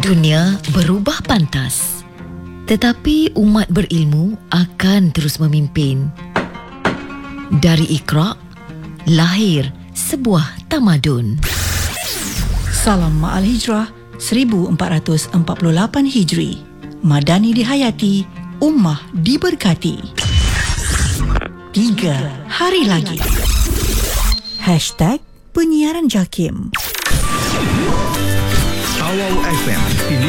Dunia berubah pantas, tetapi umat berilmu akan terus memimpin. Dari Iqra, lahir sebuah tamadun. Salam Ma'al Hijrah 1448 Hijri. Madani dihayati, ummah diberkati. 3 hari lagi. #Penyiaran JAKIM. Awal FM.